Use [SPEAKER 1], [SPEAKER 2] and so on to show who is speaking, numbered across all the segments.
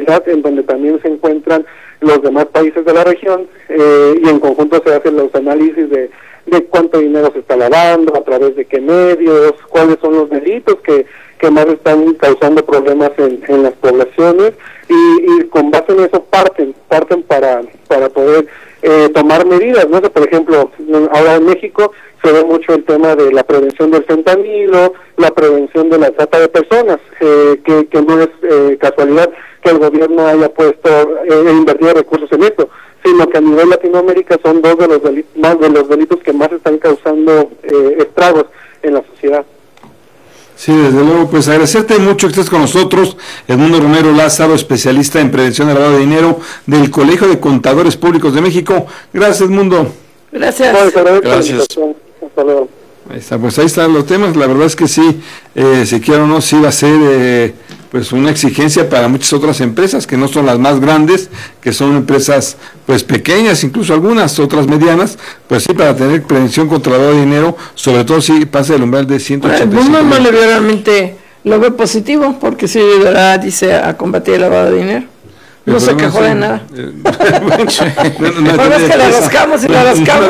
[SPEAKER 1] contabilidad, en donde también se encuentran los demás países de la región, y en conjunto se hacen los análisis de cuánto dinero se está lavando, a través de qué medios, cuáles son los delitos que más están causando problemas en las poblaciones, y con base en eso parten para poder tomar medidas, ¿no? Por ejemplo, ahora en México se ve mucho el tema de la prevención del fentanilo, la prevención de la trata de personas, que no es casualidad que el gobierno haya puesto invertido recursos en esto, sino que a nivel Latinoamérica son dos de los delitos que más están causando estragos en la sociedad.
[SPEAKER 2] Sí, desde luego, pues agradecerte mucho que estés con nosotros, Edmundo Romero Lázaro, especialista en prevención de lavado de dinero del Colegio de Contadores Públicos de México. Gracias, Edmundo.
[SPEAKER 3] Gracias.
[SPEAKER 2] Gracias.
[SPEAKER 1] Hasta luego.
[SPEAKER 2] Ahí están los temas. La verdad es que sí, si quiero o no, sí va a ser pues una exigencia para muchas otras empresas que no son las más grandes, que son empresas pues pequeñas, incluso algunas otras medianas, pues sí, para tener prevención contra el lavado de dinero, sobre todo si pasa el umbral de 185.
[SPEAKER 3] No le veo realmente, lo veo positivo, porque sí ayudará, dice, a combatir el lavado de dinero. No se quejó de nada. No es que la rascamos y la rascamos.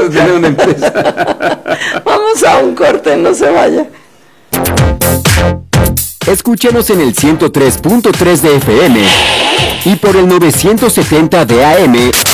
[SPEAKER 3] Vamos a un corte, no se vaya.
[SPEAKER 4] Escúchenos en el 103.3 de FM y por el 970 de AM